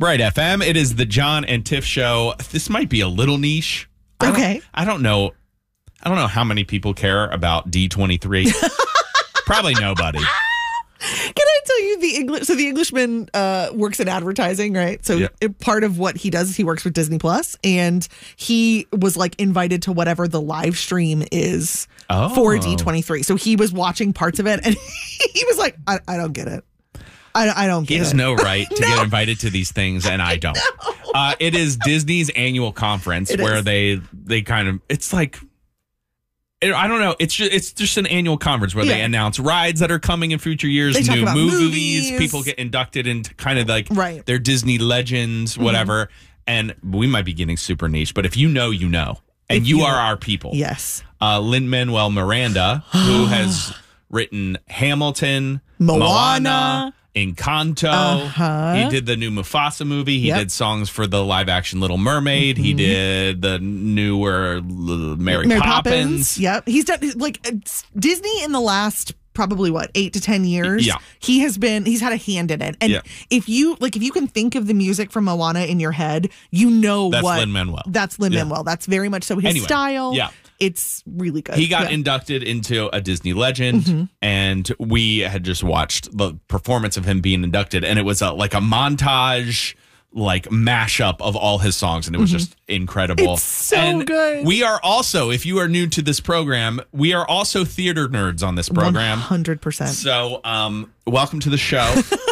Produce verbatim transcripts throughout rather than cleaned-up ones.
Right, F M. It is the John and Tiff Show. This might be a little niche. I Okay. don't, I don't know. I don't know how many people care about D twenty-three. Probably nobody. Can I tell you the English? So the Englishman uh, works in advertising, right? So Yeah. it- part of what he does is he works with Disney Plus, and he was like invited to whatever the live stream is Oh. for D twenty-three. So he was watching parts of it, and he was like, "I, I don't get it. I, I don't get He has it." no right to No. get invited to these things, and I don't. Uh, it is Disney's annual conference It where is. they they kind of it's like it, I don't know. It's just it's just an annual conference where they Yeah. announce rides that are coming in future years, They talk new about movies, movies. people get inducted into kind of like Right. their Disney legends, whatever. And we might be getting super niche, but if you know, you know, and If you, you are know. our people. Yes. Uh, Lin-Manuel Miranda, who has written Hamilton, Moana, Encanto. Uh-huh. He did the new Mufasa movie. He Yep. did songs for the live action Little Mermaid. He did the newer L- Mary, Mary Poppins. Poppins. Yep. He's done like it's Disney in the last probably what eight to ten years. Yeah. He has been. He's had a hand in it. And Yeah. if you like, if you can think of the music from Moana in your head, you know That's what Lin-Manuel. That's Lin Manuel. That's very much so his Anyway, style. yeah. It's really good. He got Yeah. Mm-hmm. inducted into a Disney legend, and we had just watched the performance of him being inducted, and it was a, like a montage, like mashup of all his songs, and it was just incredible. Mm-hmm. It's so And good. We are also, if you are new to this program, we are also theater nerds on this program. one hundred percent. So, um, welcome to the show.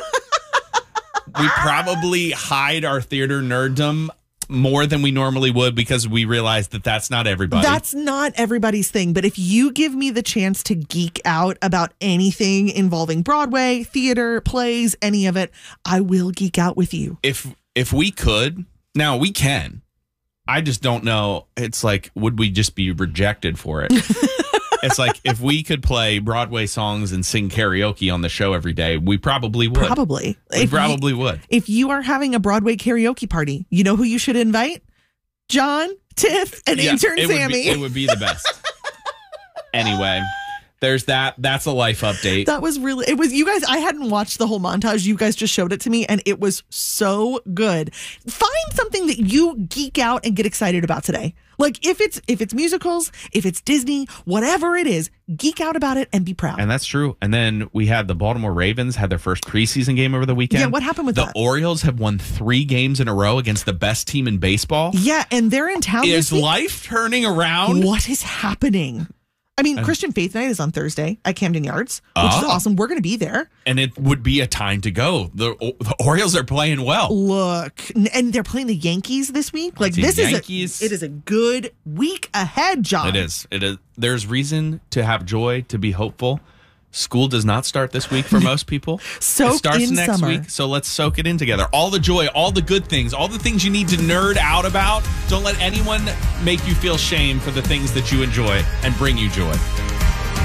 We probably hide our theater nerddom more than we normally would because we realize that that's not everybody. That's not everybody's thing, but if you give me the chance to geek out about anything involving Broadway, theater, plays, any of it, I will geek out with you. if if we could, now we can. I just don't know. It's like, would we just be rejected for it? It's like if we could play Broadway songs and sing karaoke on the show every day, we probably would. Probably. We If you- probably would. If you are having a Broadway karaoke party, you know who you should invite? John, Tiff, and Yeah, intern it would be- Sammy. it would be the best. Anyway, there's that. That's a life update. That was really, it was, you guys, I hadn't watched the whole montage. You guys just showed it to me, and it was so good. Find something that you geek out and get excited about today. Like if it's, if it's musicals, if it's Disney, whatever it is, geek out about it and be proud. And that's true. And then we had the Baltimore Ravens had their first preseason game over the weekend. Yeah, what happened with the that? Orioles have won three games in a row against the best team in baseball. Yeah, and they're in town Is this week. life turning around? What is happening? I mean, Christian Faith Night is on Thursday at Camden Yards, which is Oh. awesome. We're going to be there. And it would be a time to go. The, the Orioles are playing well. Look, n- and they're playing the Yankees this week. Like The this Yankees. is a, it is a good week ahead, John. It is. It is. There's reason to have joy, to be hopeful. School does not start this week for most people. Soak it starts in next summer. week, so let's soak it in together. All the joy, all the good things, all the things you need to nerd out about. Don't let anyone make you feel shame for the things that you enjoy and bring you joy.